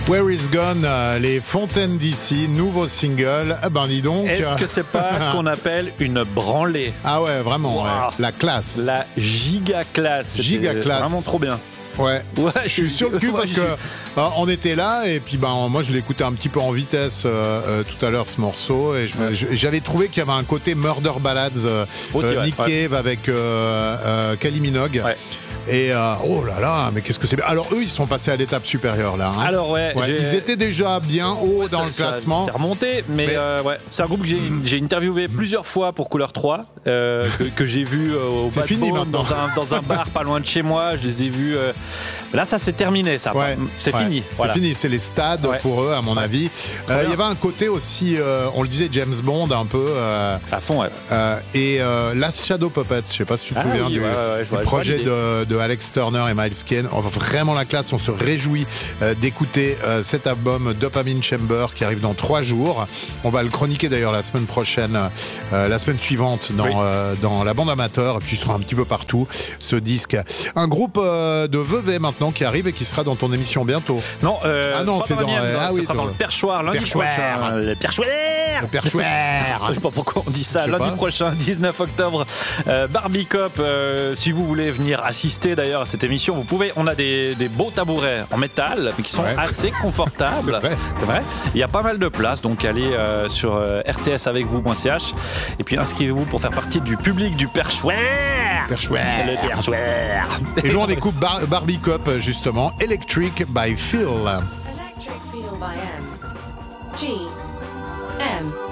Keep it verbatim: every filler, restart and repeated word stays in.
Where is Gone, euh, les Fontaines d'ici, nouveau single. Ah ben dis donc. Est-ce que c'est pas ce qu'on appelle une branlée? Ah ouais, vraiment, wow. ouais. La classe. La giga classe. Giga classe. Vraiment trop bien. Ouais. ouais, je suis sur le cul parce que euh, on était là et puis ben moi je l'écoutais un petit peu en vitesse euh, euh, tout à l'heure ce morceau et je, ouais. je, j'avais trouvé qu'il y avait un côté Murder Ballads euh, Aussi, euh, Nick ouais. Cave avec euh, euh, Kylie Minogue. Ouais. Et euh, oh là là, mais qu'est-ce que c'est bien. Alors eux, ils sont passés à l'étape supérieure là. Hein. Alors ouais, ouais ils étaient déjà bien haut ouais, dans ça, le classement. C'était remonté, mais, mais... Euh, ouais, c'est un groupe que j'ai, j'ai interviewé plusieurs fois pour Couleur trois, euh, que, que j'ai vu euh, au c'est fini maintenant. Dans un, dans un bar pas loin de chez moi. Je les ai vus. Euh... Là, ça c'est terminé, ça. Ouais, c'est ouais, fini. C'est voilà. fini. C'est les stades ouais. pour eux, à mon ouais. avis. Il euh, y avait un côté aussi, euh, on le disait, James Bond un peu. Euh, à fond, ouais. Euh, et euh, Last Shadow Puppets. Je sais pas si tu te ah, souviens oui, du, ouais, ouais, du projet de, de Alex Turner et Miles Kane. On va vraiment la classe. On se réjouit euh, d'écouter euh, cet album Dopamine Chamber qui arrive dans trois jours. On va le chroniquer d'ailleurs la semaine prochaine, euh, la semaine suivante dans, oui. euh, dans la bande amateur. Et puis il sera un petit peu partout ce disque. Un groupe euh, de Vevey maintenant qui arrive et qui sera dans ton émission bientôt. Non, euh, ah non, c'est dans, mienne, euh, non, ah oui, sera dans le Perchoir lundi Perchoir. prochain. Le Perchoir. Le Perchoir. Je sais pas pourquoi on dit ça. Je lundi pas. prochain, dix-neuf octobre, euh, Barbie Cop. Euh, si vous voulez venir assister d'ailleurs à cette émission, vous pouvez. On a des, des beaux tabourets en métal, mais qui sont ouais. assez confortables. C'est vrai. C'est vrai. Il y a pas mal de place, donc allez euh, sur euh, r t s avec vous point c h et puis inscrivez-vous pour faire partie du public du Perchoir. Perchoir. Le Perchoir. Et nous on écoute Bar- Barbie Cop justement, Electric by Phil. Electric Feel by M. G. M.